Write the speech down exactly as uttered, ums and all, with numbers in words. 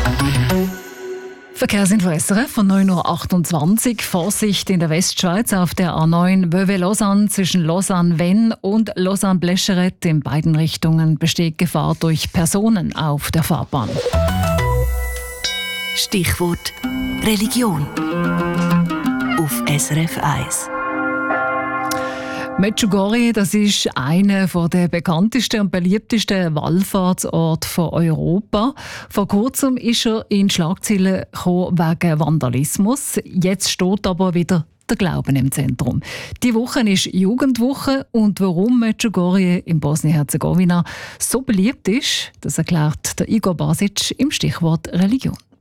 Verkehrsinfo S R F von neun Uhr achtundzwanzig. Vorsicht in der Westschweiz auf der A neun Vevey-Lausanne zwischen Lausanne-Vennes und Lausanne-Blescheret. In beiden Richtungen besteht Gefahr durch Personen auf der Fahrbahn. Stichwort Religion auf S R F eins. Medjugorje, das ist einer der bekanntesten und beliebtesten Wallfahrtsorte von Europa. Vor kurzem ist er in Schlagzeilen gekommen wegen Vandalismus. Jetzt steht aber wieder der Glauben im Zentrum. Die Woche ist Jugendwoche und warum Medjugorje in Bosnien-Herzegowina so beliebt ist, das erklärt der Igor Basic im Stichwort Religion.